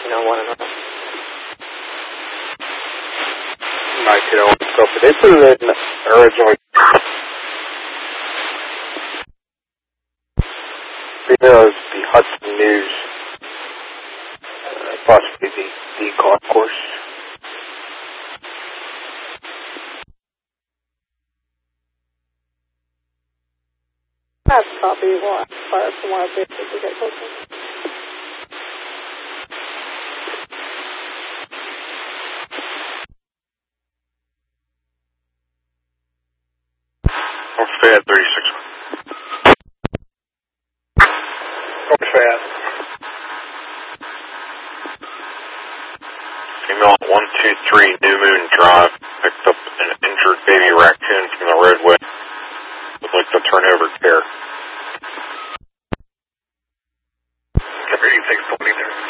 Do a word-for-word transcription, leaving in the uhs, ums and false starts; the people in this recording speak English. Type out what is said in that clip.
know, one and a half. Mike, you know, so they put it in originally. Because the Hudson News, uh, possibly the, the golf course. That's copy one, fire from one of the to get closer. Copy Fad thirty-six. Copy Fad. Female one two three New Moon Drive picked up an injured baby raccoon from the roadway. Would like to turn over care. Everything takes the lead there.